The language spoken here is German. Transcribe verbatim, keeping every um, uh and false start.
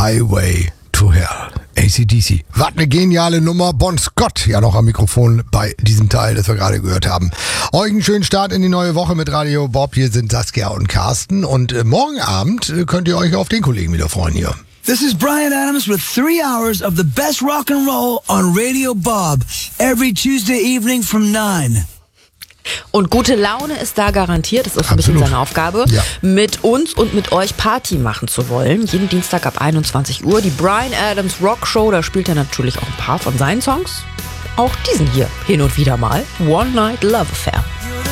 Highway to Hell. A C D C. Was eine geniale Nummer. Bon Scott ja noch am Mikrofon bei diesem Teil, das wir gerade gehört haben. Euch einen schönen Start in die neue Woche mit Radio Bob. Hier sind Saskia und Carsten. Und äh, morgen Abend äh, könnt ihr euch auf den Kollegen wieder freuen hier. This is Bryan Adams with three hours of the best rock and roll on Radio Bob. Every Tuesday evening from nine. Und gute Laune ist da garantiert, das ist ein Absolut. bisschen seine Aufgabe, Ja. mit uns und mit euch Party machen zu wollen. Jeden Dienstag ab einundzwanzig Uhr, die Bryan Adams Rock Show, da spielt er natürlich auch ein paar von seinen Songs. Auch diesen hier, hin und wieder mal, One Night Love Affair.